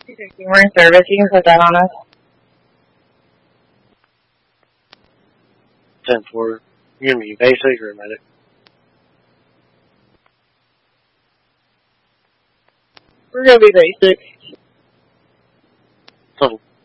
We're in service. You can put that on us. 10-4. You're going to be basic or medic? We're going to be basic. Total